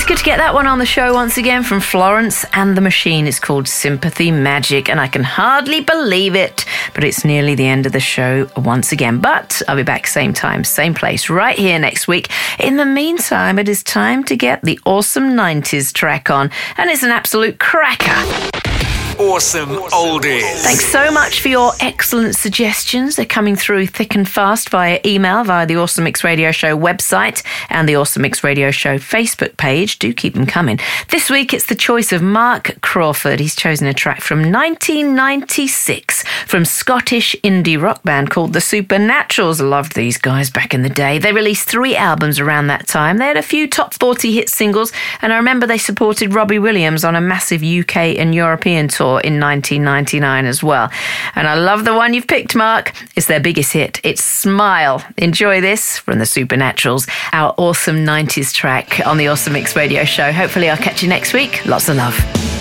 good to get that one on the show once again from Florence and the Machine. It's called Sympathy Magic, and I can hardly believe it, but it's nearly the end of the show once again. But I'll be back same time, same place, right here next week. In the meantime, it is time to get the awesome 90s track on, and it's an absolute cracker. Awesome Oldies. Thanks so much for your excellent suggestions. They're coming through thick and fast via email, via the Awesome Mix Radio Show website and the Awesome Mix Radio Show Facebook page. Do keep them coming. This week it's the choice of Mark Crawford. He's chosen a track from 1996 from Scottish indie rock band called The Supernaturals. I loved these guys back in the day. They released 3 albums around that time. They had a few top 40 hit singles, and I remember they supported Robbie Williams on a massive UK and European tour in 1999 as well. And I love the one you've picked, Mark. It's their biggest hit. It's Smile. Enjoy this from the Supernaturals, our awesome 90s track on the Awesome Mix Radio Show. Hopefully I'll catch you next week. Lots of love.